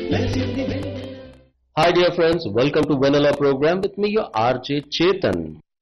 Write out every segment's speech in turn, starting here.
Hi dear friends, welcome to Vanilla program with me your RJ Chetan.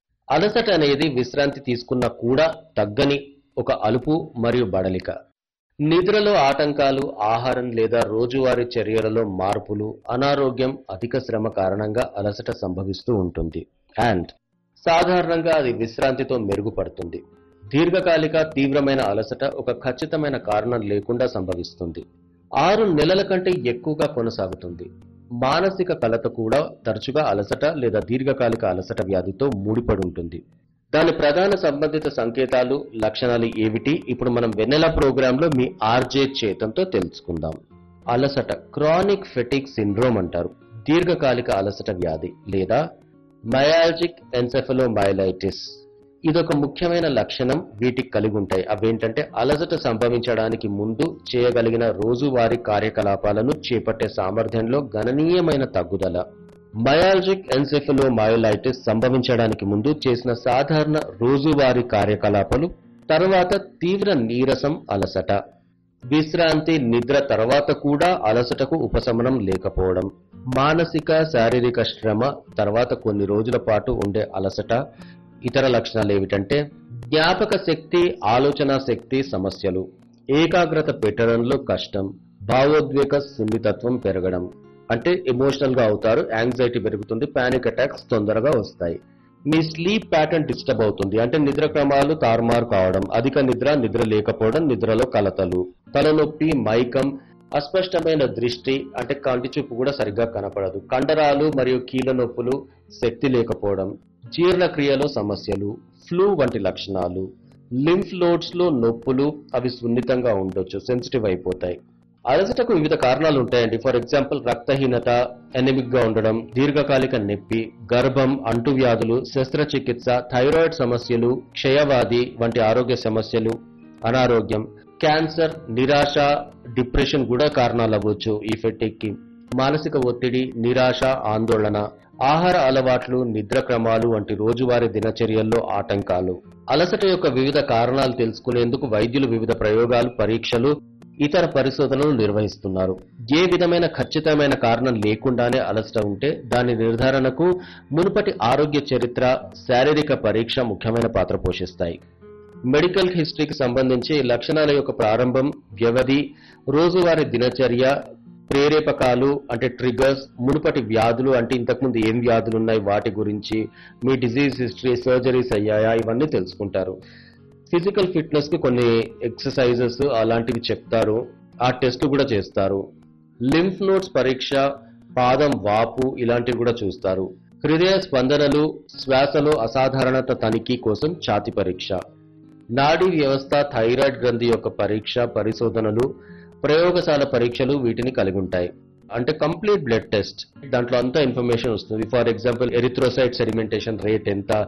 అలసట అనేది విశ్రాంతి తీసుకున్నా కూడా తగ్గని ఒక అలుపు మరియు బడలిక. నిద్రలో ఆటంకాలు, ఆహారం లేదా రోజువారీ చర్యలలో మార్పులు, అనారోగ్యం, అధిక శ్రమ కారణంగా అలసట సంభవిస్తూ ఉంటుంది. అండ్ సాధారణంగా అది విశ్రాంతితో మెరుగుపడుతుంది. దీర్ఘకాలిక తీవ్రమైన అలసట ఒక ఖచ్చితమైన కారణం లేకుండా సంభవిస్తుంది. 6 నెలల కంటే ఎక్కువగా కొనసాగుతుంది. మానసిక కలత కూడా తరచుగా అలసట లేదా దీర్ఘకాలిక అలసట వ్యాధితో ముడిపడి ఉంటుంది. దాని ప్రధాన సంబంధిత సంకేతాలు, లక్షణాలు ఏమిటి? ఇప్పుడు మనం వెన్నెల ప్రోగ్రాంలో మీ ఆర్జే చేతంతో తెలుసుకుందాం. అలసట క్రానిక్ ఫెటిగ్ సిండ్రోమ్ అంటారు. దీర్ఘకాలిక అలసట వ్యాధి లేదా మయాల్జిక్ ఎన్సెఫలోమైలైటిస్. ఇదొక ముఖ్యమైన లక్షణం వీటికి కలిగి ఉంటాయి. అవేంటంటే అలసట సంభవించడానికి ముందు చేయగలిగిన రోజువారీ కార్యకలాపాలను చేపట్టే సామర్థ్యంలో గణనీయమైన తగ్గుదల. మయాల్జిక్ ఎన్సెఫలోమైలైటిస్ సంభవించడానికి ముందు చేసిన సాధారణ రోజువారీ కార్యకలాపాలు, తర్వాత తీవ్ర నీరసం, అలసట, విశ్రాంతి, నిద్ర తర్వాత కూడా అలసటకు ఉపశమనం లేకపోవడం, మానసిక శారీరక శ్రమ తర్వాత కొన్ని రోజుల పాటు ఉండే అలసట. ఇతర లక్షణాలు ఏమిటంటే జ్ఞాపక శక్తి, ఆలోచన శక్తి సమస్యలు, ఏకాగ్రత పెట్టడంలో కష్టం, భావోద్వేగ సున్నితత్వం పెరగడం, అంటే ఎమోషనల్ గా అవుతారు, యాంగ్జైటీ పెరుగుతుంది, పానిక్ అటాక్స్ తొందరగా వస్తాయి. మీ స్లీప్ ప్యాటర్న్ డిస్టర్బ్ అవుతుంది, అంటే నిద్ర క్రమాలు తారుమారు కావడం, అధిక నిద్ర లేకపోవడం, నిద్రలో కలతలు, తలనొప్పి, మైకం, అస్పష్టమైన దృష్టి, అంటే కంటి చూపు కూడా సరిగ్గా కనపడదు, కండరాలు మరియు కీళ్ళ నొప్పులు, శక్తి లేకపోవడం, జీర్ణక్రియలో సమస్యలు, ఫ్లూ వంటి లక్షణాలు, లింఫ్ నోడ్స్ లో నొప్పులు, అవి సున్నితంగా ఉండొచ్చు, సెన్సిటివ్ అయిపోతాయి. అలసటకు వివిధ కారణాలు ఉంటాయండి. ఫర్ ఎగ్జాంపుల్ రక్తహీనత, ఎనిమిక్ గా ఉండడం, దీర్ఘకాలిక నొప్పి, గర్భం, అంటువ్యాధులు, శస్త్రచికిత్స, థైరాయిడ్ సమస్యలు, క్షయవ్యాధి వంటి ఆరోగ్య సమస్యలు, అనారోగ్యం, క్యాన్సర్, నిరాశ, డిప్రెషన్ కూడా కారణాలు అవ్వచ్చు ఈ ఫెటిగ్ కి. మానసిక ఒత్తిడి, నిరాశ, ఆందోళన, ఆహార అలవాట్లు, నిద్ర క్రమాలు వంటి రోజువారీ దినచర్యల్లో ఆటంకాలు. అలసట యొక్క వివిధ కారణాలు తెలుసుకునేందుకు వైద్యులు వివిధ ప్రయోగాలు, పరీక్షలు, ఇతర పరిశోధనలు నిర్వహిస్తున్నారు. ఏ విధమైన ఖచ్చితమైన కారణం లేకుండానే అలసట ఉంటే దాని నిర్ధారణకు మునుపటి ఆరోగ్య చరిత్ర, శారీరక పరీక్ష ముఖ్యమైన పాత్ర పోషిస్తాయి. మెడికల్ హిస్టరీకి సంబంధించి లక్షణాల యొక్క ప్రారంభం, వ్యవధి, రోజువారీ దినచర్య, ప్రేరేపకాలు అంటే ట్రిగర్స్, మునుపటి వ్యాధులు అంటే ఇంతకుముందు ఏం వ్యాధులు ఉన్నాయి వాటి గురించి, మీ డిజీజ్ హిస్టరీ, సర్జరీస్ అయ్యాయా, ఇవన్నీ తెలుసుకుంటారు. ఫిజికల్ ఫిట్నెస్ కి కొన్ని ఎక్సర్సైజెస్ అలాంటివి చెప్తారు, ఆ టెస్ట్ కూడా చేస్తారు. లింఫ్ నోడ్స్ పరీక్ష, పాదం వాపు ఇలాంటివి కూడా చూస్తారు. హృదయ స్పందనలు, శ్వాసలో అసాధారణత తనిఖీ కోసం ఛాతీ పరీక్ష, నాడీ వ్యవస్థ, థైరాయిడ్ గ్రంథి యొక్క పరీక్ష, పరిశోధనలు, ప్రయోగశాల పరీక్షలు వీటిని కలిగి ఉంటాయి. అంటే కంప్లీట్ బ్లడ్ టెస్ట్, దాంట్లో అంతా ఇన్ఫర్మేషన్ వస్తుంది. For example erythrocyte sedimentation rate ఎంత,